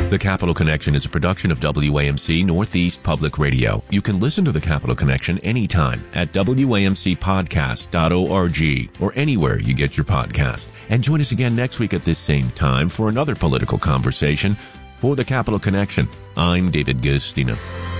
The Capital Connection is a production of WAMC Northeast Public Radio. You can listen to The Capital Connection anytime at WAMCpodcast.org or anywhere you get your podcast. And join us again next week at this same time for another political conversation. For The Capital Connection, I'm David Guistina.